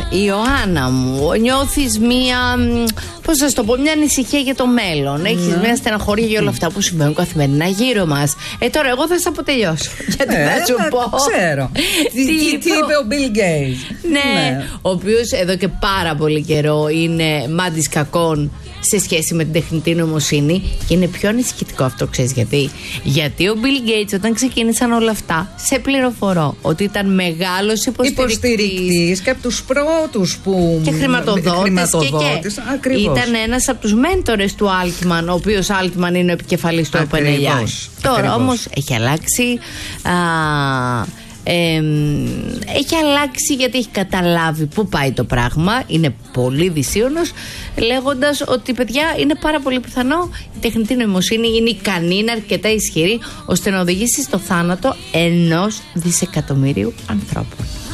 Ιωάννα μου, νιώθεις μία, πώς θα το πω, μια ανησυχία για το μέλλον. Έχεις μια στεναχωρία για όλα αυτά που συμβαίνουν καθημερινά γύρω μας. Τώρα εγώ θα σας αποτελειώσω. Γιατί θα σου πω. Ξέρω. Τι είπε ο Bill Gates. Ναι, ο οποίος εδώ και πάρα πολύ καιρό είναι μάντης κακών σε σχέση με την τεχνητή νοημοσύνη. Και είναι πιο ανησυχητικό αυτό, ξέρεις γιατί? Γιατί ο Bill Gates όταν ξεκίνησαν όλα αυτά, σε πληροφορώ ότι ήταν μεγάλος υποστηρικτής και από τους πρώτους που. Και χρηματοδότης. Ήταν ένας από τους μέντορες του Altman, ο οποίος Altman είναι ο επικεφαλής του OpenAI. Τώρα όμως έχει αλλάξει. Έχει αλλάξει γιατί έχει καταλάβει πού πάει το πράγμα. Είναι πολύ δυσίωνος, λέγοντας ότι παιδιά είναι πάρα πολύ πιθανό η τεχνητή νοημοσύνη είναι ικανή, είναι αρκετά ισχυρή ώστε να οδηγήσει στο θάνατο 1 δισεκατομμύριου ανθρώπων.